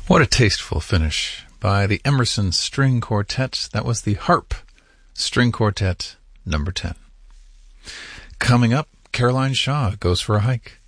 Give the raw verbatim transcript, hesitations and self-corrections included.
What a tasteful finish by the Emerson String Quartet. That was the Harp String Quartet number ten. Coming up, Caroline Shaw goes for a hike.